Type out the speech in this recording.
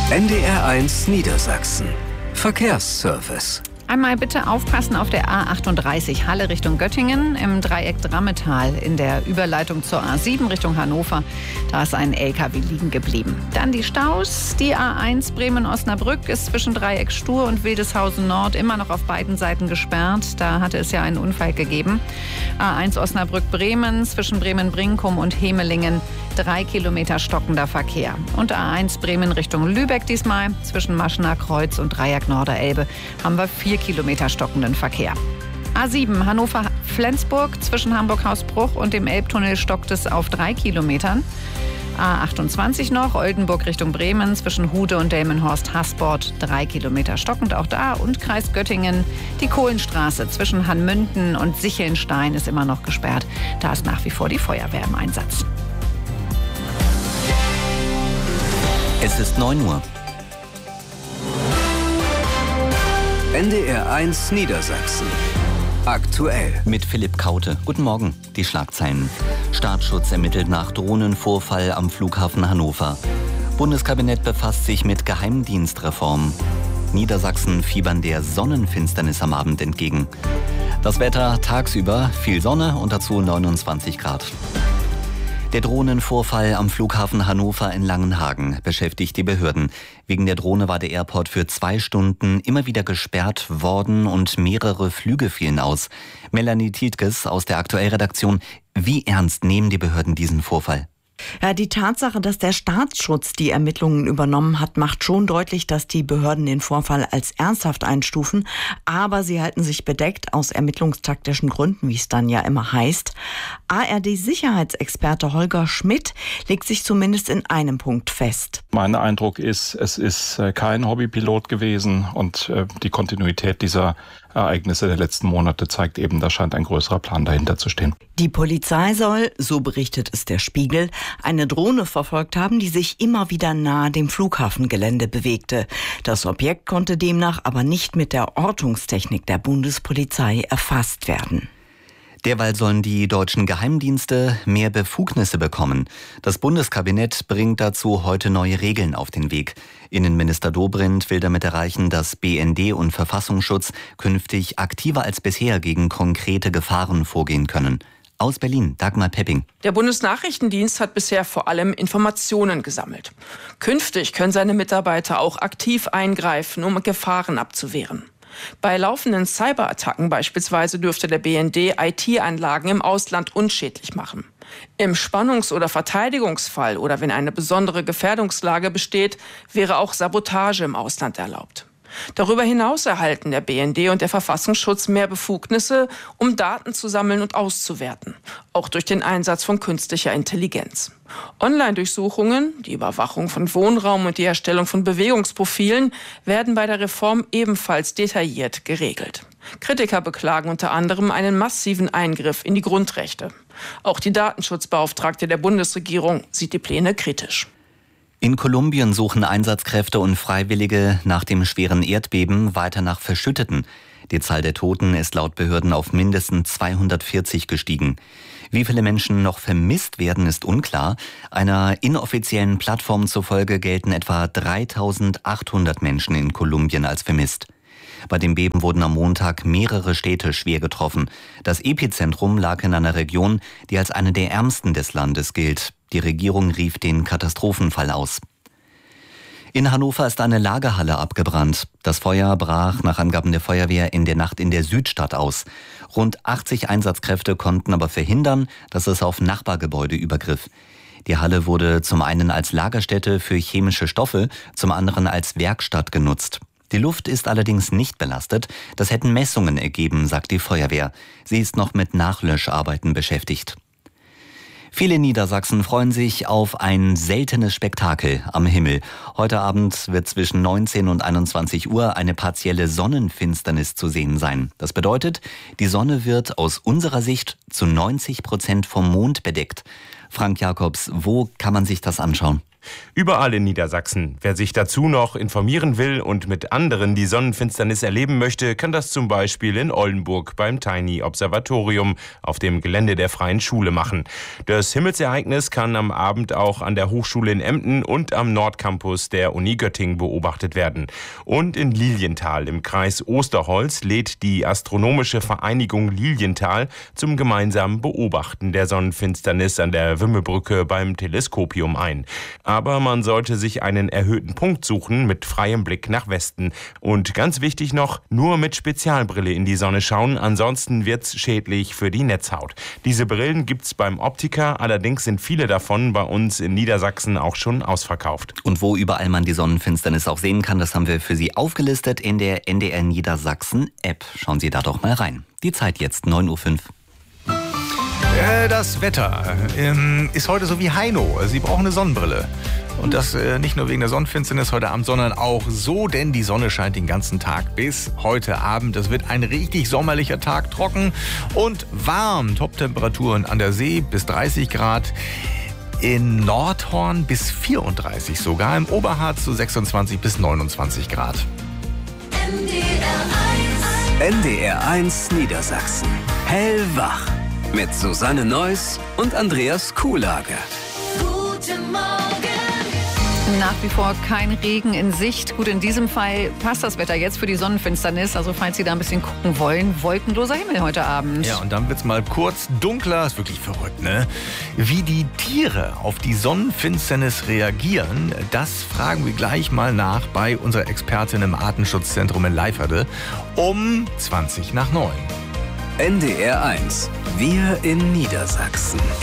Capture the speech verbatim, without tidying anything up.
N D R eins Niedersachsen. Verkehrsservice. Einmal bitte aufpassen auf der A achtunddreißig Halle Richtung Göttingen, im Dreieck Drammetal in der Überleitung zur A sieben Richtung Hannover. Da ist ein L K W liegen geblieben. Dann die Staus. Die A eins Bremen-Osnabrück ist zwischen Dreieck Stur und Wildeshausen Nord immer noch auf beiden Seiten gesperrt. Da hatte es ja einen Unfall gegeben. A eins Osnabrück-Bremen zwischen Bremen-Brinkum und Hemelingen. Drei Kilometer stockender Verkehr. Und A eins Bremen Richtung Lübeck diesmal. Zwischen Maschener Kreuz und Dreieck Norderelbe haben wir vier Kilometer stockenden Verkehr. A sieben Hannover-Flensburg zwischen Hamburg-Hausbruch und dem Elbtunnel stockt es auf drei Kilometern. A achtundzwanzig noch, Oldenburg Richtung Bremen zwischen Hude und Delmenhorst-Hasbord, drei Kilometer stockend auch da. Und Kreis Göttingen, die Kohlenstraße zwischen Hanmünden und Sichelnstein ist immer noch gesperrt. Da ist nach wie vor die Feuerwehr im Einsatz. Es ist neun Uhr. N D R eins Niedersachsen. Aktuell. Mit Philipp Kaute. Guten Morgen. Die Schlagzeilen. Staatsschutz ermittelt nach Drohnenvorfall am Flughafen Hannover. Bundeskabinett befasst sich mit Geheimdienstreform. Niedersachsen fiebern der Sonnenfinsternis am Abend entgegen. Das Wetter tagsüber viel Sonne und dazu neunundzwanzig Grad. Der Drohnenvorfall am Flughafen Hannover in Langenhagen beschäftigt die Behörden. Wegen der Drohne war der Airport für zwei Stunden immer wieder gesperrt worden und mehrere Flüge fielen aus. Melanie Tietges aus der Aktuellredaktion. Wie ernst nehmen die Behörden diesen Vorfall? Ja, die Tatsache, dass der Staatsschutz die Ermittlungen übernommen hat, macht schon deutlich, dass die Behörden den Vorfall als ernsthaft einstufen. Aber sie halten sich bedeckt aus ermittlungstaktischen Gründen, wie es dann ja immer heißt. A R D-Sicherheitsexperte Holger Schmidt legt sich zumindest in einem Punkt fest. Mein Eindruck ist, es ist kein Hobbypilot gewesen und die Kontinuität dieser Ereignisse der letzten Monate zeigt eben, da scheint ein größerer Plan dahinter zu stehen. Die Polizei soll, so berichtet es der Spiegel, eine Drohne verfolgt haben, die sich immer wieder nahe dem Flughafengelände bewegte. Das Objekt konnte demnach aber nicht mit der Ortungstechnik der Bundespolizei erfasst werden. Derweil sollen die deutschen Geheimdienste mehr Befugnisse bekommen. Das Bundeskabinett bringt dazu heute neue Regeln auf den Weg. Innenminister Dobrindt will damit erreichen, dass B N D und Verfassungsschutz künftig aktiver als bisher gegen konkrete Gefahren vorgehen können. Aus Berlin, Dagmar Pepping. Der Bundesnachrichtendienst hat bisher vor allem Informationen gesammelt. Künftig können seine Mitarbeiter auch aktiv eingreifen, um Gefahren abzuwehren. Bei laufenden Cyberattacken beispielsweise dürfte der B N D I T-Anlagen im Ausland unschädlich machen. Im Spannungs- oder Verteidigungsfall oder wenn eine besondere Gefährdungslage besteht, wäre auch Sabotage im Ausland erlaubt. Darüber hinaus erhalten der B N D und der Verfassungsschutz mehr Befugnisse, um Daten zu sammeln und auszuwerten, auch durch den Einsatz von künstlicher Intelligenz. Online-Durchsuchungen, die Überwachung von Wohnraum und die Erstellung von Bewegungsprofilen werden bei der Reform ebenfalls detailliert geregelt. Kritiker beklagen unter anderem einen massiven Eingriff in die Grundrechte. Auch die Datenschutzbeauftragte der Bundesregierung sieht die Pläne kritisch. In Kolumbien suchen Einsatzkräfte und Freiwillige nach dem schweren Erdbeben weiter nach Verschütteten. Die Zahl der Toten ist laut Behörden auf mindestens zweihundertvierzig gestiegen. Wie viele Menschen noch vermisst werden, ist unklar. Einer inoffiziellen Plattform zufolge gelten etwa dreitausendachthundert Menschen in Kolumbien als vermisst. Bei dem Beben wurden am Montag mehrere Städte schwer getroffen. Das Epizentrum lag in einer Region, die als eine der ärmsten des Landes gilt. Die Regierung rief den Katastrophenfall aus. In Hannover ist eine Lagerhalle abgebrannt. Das Feuer brach nach Angaben der Feuerwehr in der Nacht in der Südstadt aus. Rund achtzig Einsatzkräfte konnten aber verhindern, dass es auf Nachbargebäude übergriff. Die Halle wurde zum einen als Lagerstätte für chemische Stoffe, zum anderen als Werkstatt genutzt. Die Luft ist allerdings nicht belastet. Das hätten Messungen ergeben, sagt die Feuerwehr. Sie ist noch mit Nachlöscharbeiten beschäftigt. Viele in Niedersachsen freuen sich auf ein seltenes Spektakel am Himmel. Heute Abend wird zwischen neunzehn und einundzwanzig Uhr eine partielle Sonnenfinsternis zu sehen sein. Das bedeutet, die Sonne wird aus unserer Sicht zu neunzig Prozent vom Mond bedeckt. Frank Jakobs, wo kann man sich das anschauen? Überall in Niedersachsen. Wer sich dazu noch informieren will und mit anderen die Sonnenfinsternis erleben möchte, kann das zum Beispiel in Oldenburg beim Tiny Observatorium auf dem Gelände der Freien Schule machen. Das Himmelsereignis kann am Abend auch an der Hochschule in Emden und am Nordcampus der Uni Göttingen beobachtet werden. Und in Lilienthal im Kreis Osterholz lädt die Astronomische Vereinigung Lilienthal zum gemeinsamen Beobachten der Sonnenfinsternis an der Wümmebrücke beim Teleskopium ein. Aber man sollte sich einen erhöhten Punkt suchen mit freiem Blick nach Westen. Und ganz wichtig noch, nur mit Spezialbrille in die Sonne schauen, ansonsten wird's schädlich für die Netzhaut. Diese Brillen gibt's beim Optiker, allerdings sind viele davon bei uns in Niedersachsen auch schon ausverkauft. Und wo überall man die Sonnenfinsternis auch sehen kann, das haben wir für Sie aufgelistet in der N D R Niedersachsen App. Schauen Sie da doch mal rein. Die Zeit jetzt neun Uhr fünf. Das Wetter ähm, ist heute so wie Heino. Sie brauchen eine Sonnenbrille. Und das äh, nicht nur wegen der Sonnenfinsternis heute Abend, sondern auch so, denn die Sonne scheint den ganzen Tag bis heute Abend. Es wird ein richtig sommerlicher Tag, trocken und warm. Toptemperaturen an der See bis dreißig Grad. In Nordhorn bis vierunddreißig sogar. Im Oberharz so sechsundzwanzig bis neunundzwanzig Grad. N D R eins. N D R eins Niedersachsen. Hellwach. Mit Susanne Neuss und Andreas Kuhlage. Guten Morgen. Nach wie vor kein Regen in Sicht. Gut, in diesem Fall passt das Wetter jetzt für die Sonnenfinsternis. Also falls Sie da ein bisschen gucken wollen, wolkenloser Himmel heute Abend. Ja, und dann wird's mal kurz dunkler. Ist wirklich verrückt, ne? Wie die Tiere auf die Sonnenfinsternis reagieren, das fragen wir gleich mal nach bei unserer Expertin im Artenschutzzentrum in Leiferde um zwanzig nach neun. N D R eins. Wir in Niedersachsen.